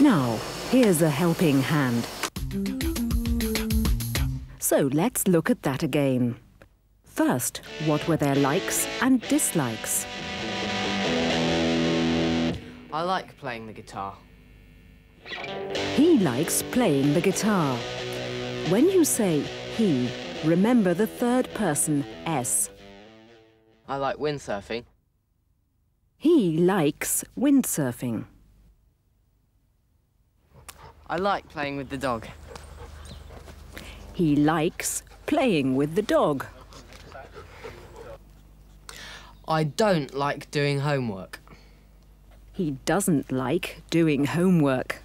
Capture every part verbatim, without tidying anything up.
Now, here's a helping hand. So let's look at that again. First, what were their likes and dislikes? I like playing the guitar. He likes playing the guitar. When you say he, remember the third person S. I like windsurfing. He likes windsurfing. I like playing with the dog. He likes playing with the dog. I don't like doing homework. He doesn't like doing homework.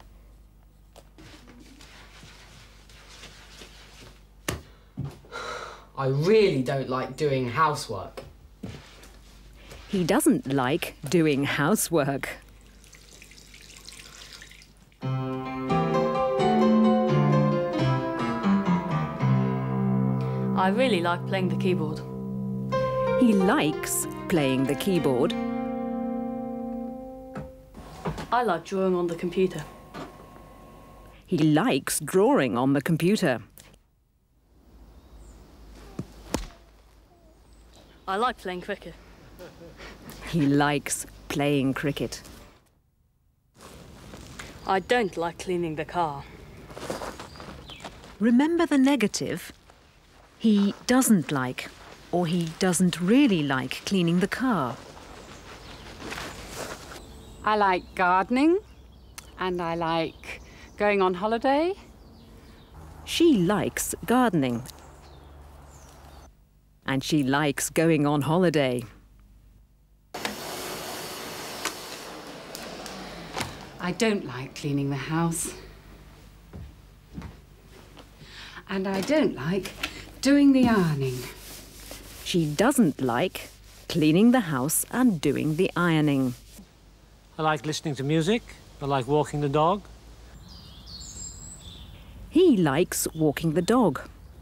I really don't like doing housework. He doesn't like doing housework. I really like playing the keyboard. He likes playing the keyboard. I like drawing on the computer. He likes drawing on the computer. I like playing cricket. He likes playing cricket. I don't like cleaning the car. Remember the negative? He doesn't like, or he doesn't really like cleaning the car. I like gardening, and I like going on holiday. She likes gardening. And she likes going on holiday. I don't like cleaning the house. And I don't like doing the ironing. She doesn't like cleaning the house and doing the ironing. I like listening to music. I like walking the dog. He likes walking the dog.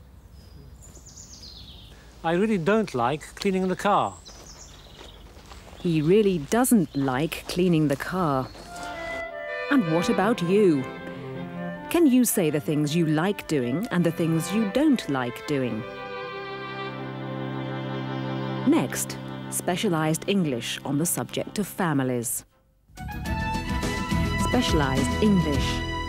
I really don't like cleaning the car. He really doesn't like cleaning the car. And what about you? Can you say the things you like doing and the things you don't like doing? Next, specialised English on the subject of families. Specialised English.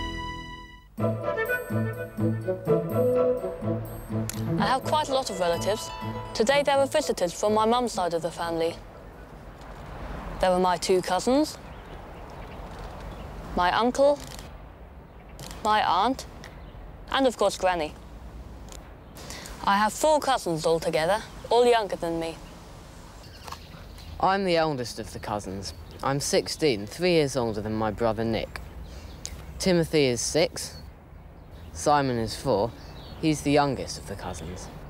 I have quite a lot of relatives. Today there were visitors from my mum's side of the family. There were my two cousins, my uncle, my aunt, and of course Granny. I have four cousins altogether, all younger than me. I'm the eldest of the cousins. I'm sixteen, three years older than my brother Nick. Timothy is six. Simon is four. He's the youngest of the cousins.